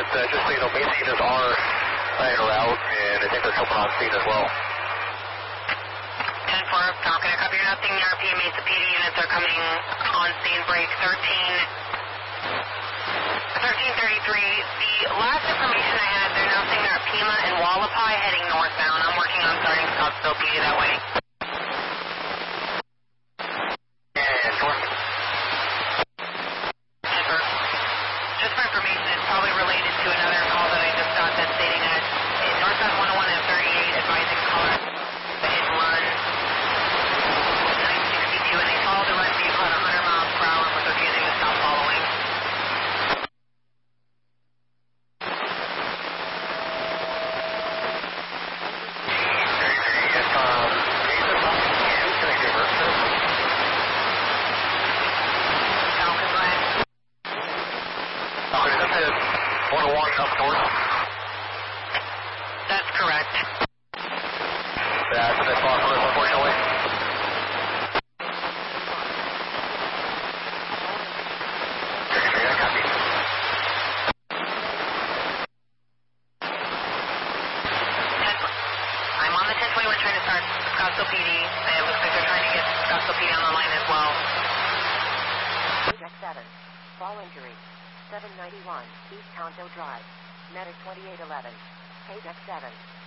just so you know, main scene is our en route, and I think they're coming on scene as well. 10-4, Falcon, I copy nothing. The RPM meets the PD units are coming on scene. Break 1333. The last information I had, they're now saying they're at Pima and Wallapai heading northbound. I'm working on starting Scottsdale PD that way. And 4. Just for information, it's probably related to another call that I just got that's stating that northbound 101 and 38 advising caller hit run 962, and they followed the run vehicle at 100 miles per hour, but they're refusing to stop following. That's correct. That's a bit far from us, unfortunately. I copy. I'm on the 1021 trying to start Scottsdale PD. It looks like they're trying to get Scottsdale PD on the line as well. Project 7. Fall injury. 791 East Tonto Drive. Medic 2811. Page X7.